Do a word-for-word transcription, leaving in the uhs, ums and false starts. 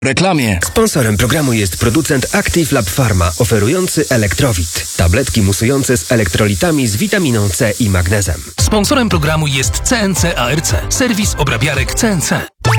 reklamie. Sponsorem programu jest producent Active Lab Pharma, oferujący Elektrowit. Tabletki musujące z elektrolitami z witaminą C i magnezem. Sponsorem programu jest C N C A R C, serwis obrabiarek C N C.